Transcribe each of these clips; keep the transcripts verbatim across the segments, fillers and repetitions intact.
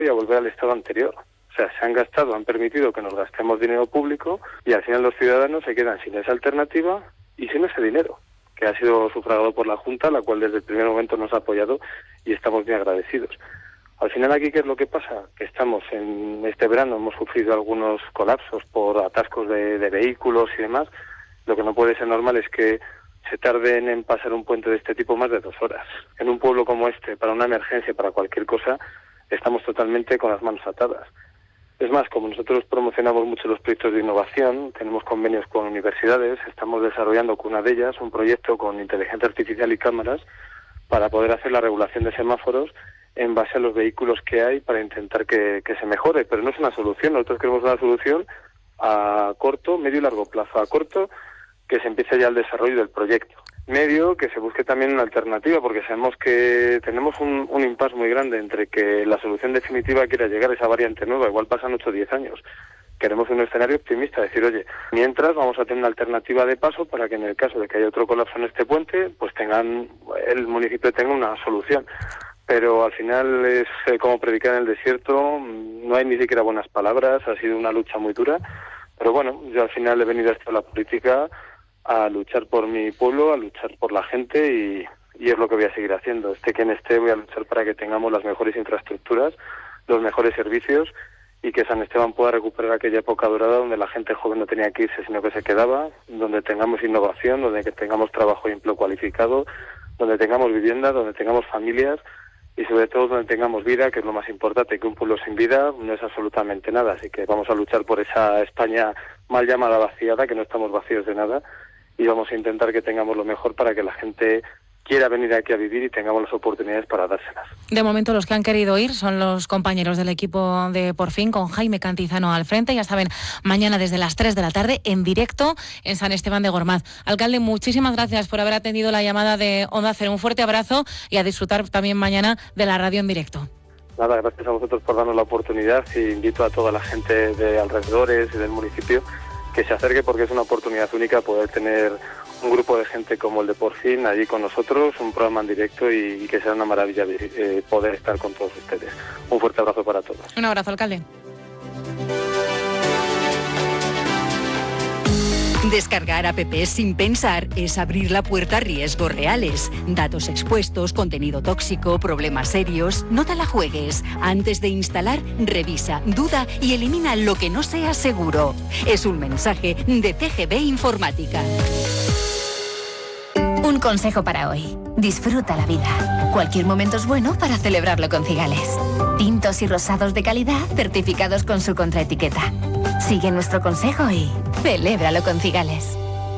y a volver al estado anterior. O sea, se han gastado, han permitido que nos gastemos dinero público y al final los ciudadanos se quedan sin esa alternativa y sin ese dinero, que ha sido sufragado por la Junta, la cual desde el primer momento nos ha apoyado y estamos muy agradecidos. Al final aquí, ¿qué es lo que pasa? Que estamos en este verano, hemos sufrido algunos colapsos por atascos de, de vehículos y demás. Lo que no puede ser normal es que se tarden en pasar un puente de este tipo más de dos horas. En un pueblo como este, para una emergencia, para cualquier cosa, estamos totalmente con las manos atadas. Es más, como nosotros promocionamos mucho los proyectos de innovación, tenemos convenios con universidades, estamos desarrollando con una de ellas un proyecto con inteligencia artificial y cámaras para poder hacer la regulación de semáforos en base a los vehículos que hay para intentar que, que se mejore, pero no es una solución. Nosotros queremos una solución a corto, medio y largo plazo. A corto, que se empiece ya el desarrollo del proyecto. Medio, que se busque también una alternativa, porque sabemos que tenemos un, un impasse muy grande entre que la solución definitiva quiera llegar a esa variante nueva, igual pasan ocho o diez años. Queremos un escenario optimista, decir, oye, mientras vamos a tener una alternativa de paso para que en el caso de que haya otro colapso en este puente, pues tengan, el municipio tenga una solución. Pero al final es eh, como predicar en el desierto, no hay ni siquiera buenas palabras, ha sido una lucha muy dura, pero bueno, yo al final he venido a esto a la política a luchar por mi pueblo, a luchar por la gente y, y es lo que voy a seguir haciendo. Esté quien esté, voy a luchar para que tengamos las mejores infraestructuras, los mejores servicios y que San Esteban pueda recuperar aquella época dorada donde la gente joven no tenía que irse sino que se quedaba, donde tengamos innovación, donde tengamos trabajo y empleo cualificado, donde tengamos vivienda, donde tengamos familias y sobre todo donde tengamos vida, que es lo más importante, que un pueblo sin vida no es absolutamente nada. Así que vamos a luchar por esa España mal llamada vaciada, que no estamos vacíos de nada, y vamos a intentar que tengamos lo mejor para que la gente quiera venir aquí a vivir y tengamos las oportunidades para dárselas. De momento los que han querido ir son los compañeros del equipo de Por Fin, con Jaime Cantizano al frente. Ya saben, mañana desde las tres de la tarde en directo en San Esteban de Gormaz. Alcalde, muchísimas gracias por haber atendido la llamada de Onda Cero. Un fuerte abrazo y a disfrutar también mañana de la radio en directo. Nada, gracias a vosotros por darnos la oportunidad y invito a toda la gente de alrededores y del municipio que se acerque porque es una oportunidad única poder tener un grupo de gente como el de Por Fin allí con nosotros, un programa en directo y, y que sea una maravilla eh, poder estar con todos ustedes. Un fuerte abrazo para todos. Un abrazo, alcalde. Descargar apps sin pensar es abrir la puerta a riesgos reales. Datos expuestos, contenido tóxico, problemas serios. No te la juegues. Antes de instalar, revisa, duda y elimina lo que no sea seguro. Es un mensaje de C G B Informática. Un consejo para hoy. Disfruta la vida. Cualquier momento es bueno para celebrarlo con Cigales. Tintos y rosados de calidad certificados con su contraetiqueta. Sigue nuestro consejo y celébralo con Cigales.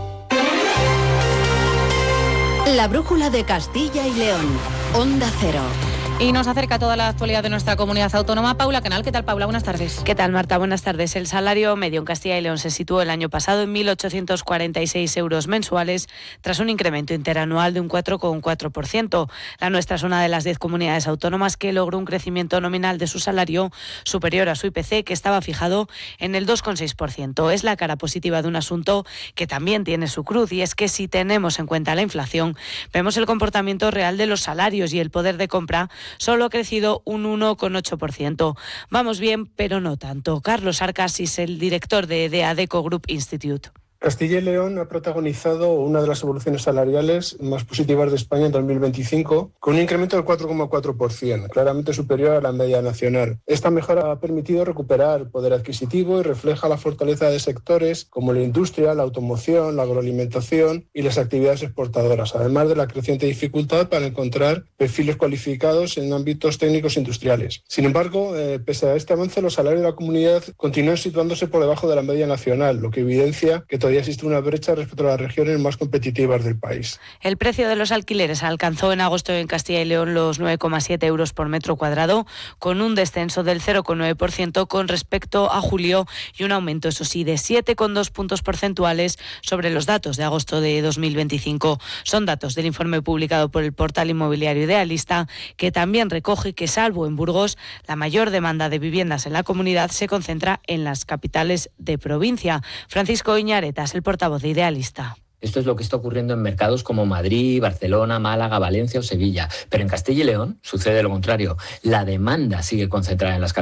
La brújula de Castilla y León. Onda Cero. Y nos acerca toda la actualidad de nuestra comunidad autónoma. Paula Canal, ¿qué tal, Paula? Buenas tardes. ¿Qué tal, Marta? Buenas tardes. El salario medio en Castilla y León se situó el año pasado en mil ochocientos cuarenta y seis euros mensuales, tras un incremento interanual de un cuatro coma cuatro por ciento. La nuestra es una de las diez comunidades autónomas que logró un crecimiento nominal de su salario superior a su I P C, que estaba fijado en el dos coma seis por ciento. Es la cara positiva de un asunto que también tiene su cruz, y es que si tenemos en cuenta la inflación, vemos el comportamiento real de los salarios y el poder de compra solo ha crecido un uno coma ocho por ciento. Vamos bien, pero no tanto. Carlos Arcasis, el director de, de Adecco Group Institute. Castilla y León ha protagonizado una de las evoluciones salariales más positivas de España en dos mil veinticinco, con un incremento del cuatro coma cuatro por ciento, claramente superior a la media nacional. Esta mejora ha permitido recuperar poder adquisitivo y refleja la fortaleza de sectores como la industria, la automoción, la agroalimentación y las actividades exportadoras, además de la creciente dificultad para encontrar perfiles cualificados en ámbitos técnicos industriales. Sin embargo, eh, pese a este avance, los salarios de la comunidad continúan situándose por debajo de la media nacional, lo que evidencia que todavía existe una brecha respecto a las regiones más competitivas del país. El precio de los alquileres alcanzó en agosto en Castilla y León los nueve coma siete euros por metro cuadrado, con un descenso del cero coma nueve por ciento con respecto a julio y un aumento, eso sí, de siete coma dos puntos porcentuales sobre los datos de agosto de dos mil veinticinco. Son datos del informe publicado por el portal inmobiliario Idealista, que también recoge que, salvo en Burgos, la mayor demanda de viviendas en la comunidad se concentra en las capitales de provincia. Francisco Iñaretas, el portavoz de Idealista. Esto es lo que está ocurriendo en mercados como Madrid, Barcelona, Málaga, Valencia o Sevilla. Pero en Castilla y León sucede lo contrario. La demanda sigue concentrada en las capitales.